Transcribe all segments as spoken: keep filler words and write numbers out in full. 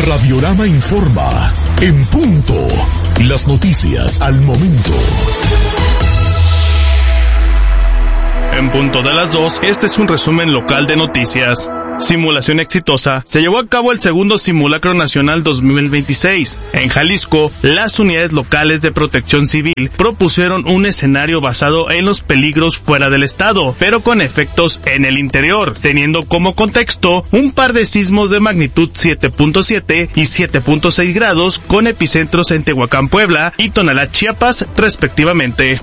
Radiorama informa. En punto. Las noticias al momento. En punto de las dos, este es un resumen local de noticias. Simulación exitosa. Se llevó a cabo el segundo Simulacro Nacional dos mil veintiséis. En Jalisco, las unidades locales de protección civil propusieron un escenario basado en los peligros fuera del estado, pero con efectos en el interior, teniendo como contexto un par de sismos de magnitud siete punto siete y siete punto seis grados con epicentros en Tehuacán, Puebla y Tonalá, Chiapas, respectivamente.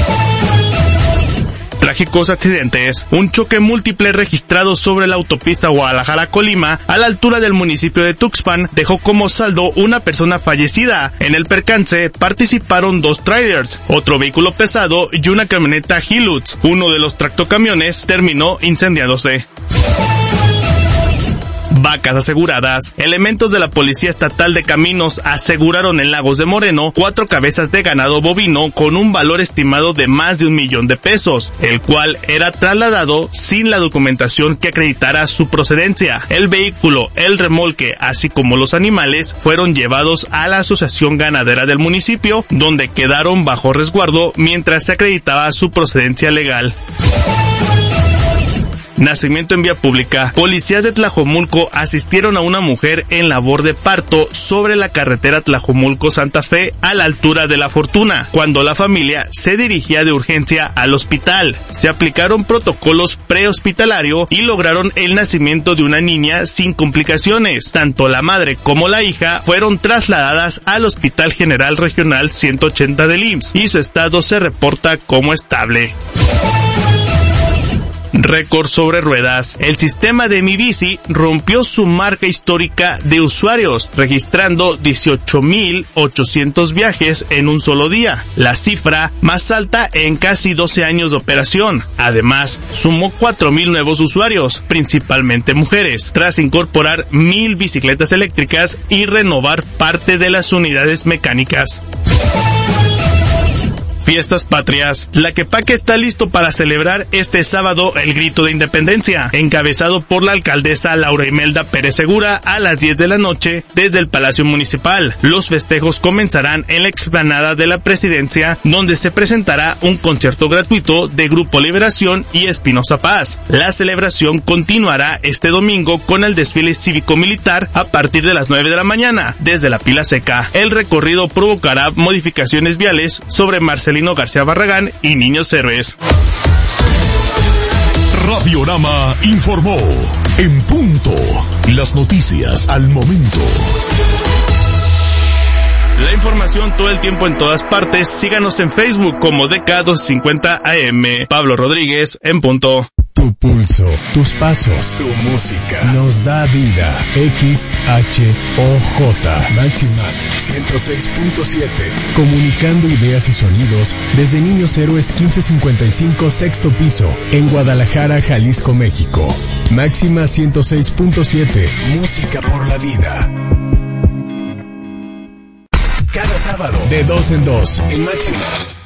Trágicos accidentes. Un choque múltiple registrado sobre la autopista Guadalajara-Colima a la altura del municipio de Tuxpan dejó como saldo una persona fallecida. En el percance participaron dos trailers, otro vehículo pesado y una camioneta Hilux. Uno de los tractocamiones terminó incendiándose. Vacas aseguradas. Elementos de la Policía Estatal de Caminos aseguraron en Lagos de Moreno cuatro cabezas de ganado bovino con un valor estimado de más de un millón de pesos, el cual era trasladado sin la documentación que acreditara su procedencia. El vehículo, el remolque, así como los animales fueron llevados a la Asociación Ganadera del municipio, donde quedaron bajo resguardo mientras se acreditaba su procedencia legal. Nacimiento en vía pública. Policías de Tlajomulco asistieron a una mujer en labor de parto sobre la carretera Tlajomulco-Santa Fe a la altura de La Fortuna, cuando la familia se dirigía de urgencia al hospital. Se aplicaron protocolos prehospitalario y lograron el nacimiento de una niña sin complicaciones. Tanto la madre como la hija fueron trasladadas al Hospital General Regional ciento ochenta del I M S S y su estado se reporta como estable. Récord sobre ruedas. El sistema de Mi Bici rompió su marca histórica de usuarios, registrando dieciocho mil ochocientos viajes en un solo día, la cifra más alta en casi doce años de operación. Además, sumó cuatro mil nuevos usuarios, principalmente mujeres, tras incorporar mil bicicletas eléctricas y renovar parte de las unidades mecánicas. Fiestas patrias. Tlaquepaque está listo para celebrar este sábado el Grito de Independencia, encabezado por la alcaldesa Laura Imelda Pérez Segura a las diez de la noche desde el Palacio Municipal. Los festejos comenzarán en la explanada de la Presidencia, donde se presentará un concierto gratuito de Grupo Liberación y Espinosa Paz. La celebración continuará este domingo con el desfile cívico-militar a partir de las nueve de la mañana desde la Pila Seca. El recorrido provocará modificaciones viales sobre Marcelino García Barragán y Niños Héroes. Radiorama informó. En punto. Las noticias al momento. La información todo el tiempo en todas partes. Síganos en Facebook como D K doscientos cincuenta A M. Pablo Rodríguez, en punto. Tu pulso, tus pasos, tu música nos da vida. X H O J Máxima ciento seis punto siete. Comunicando ideas y sonidos desde Niños Héroes quince cincuenta y cinco sexto piso en Guadalajara, Jalisco, México. Máxima ciento seis punto siete. Música por la vida. Cada sábado de dos en dos en Máxima.